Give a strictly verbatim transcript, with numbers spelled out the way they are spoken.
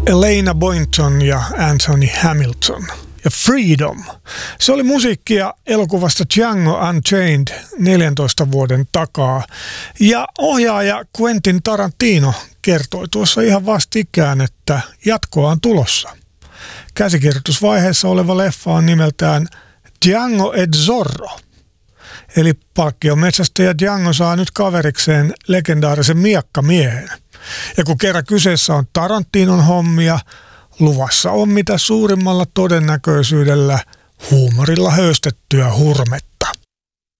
Elena Boynton ja Anthony Hamilton ja Freedom. Se oli musiikkia elokuvasta Django Unchained neljäntoista vuoden takaa. Ja ohjaaja Quentin Tarantino kertoi tuossa ihan vastikään, että jatkoa on tulossa. Käsikirjoitusvaiheessa oleva leffa on nimeltään Django ed Zorro. Eli palkkiometsästäjä Django saa nyt kaverikseen legendaarisen miekkamiehen. Ja kun kerran kyseessä on Tarantinon hommia, luvassa on mitä suurimmalla todennäköisyydellä huumorilla höystettyä hurmetta.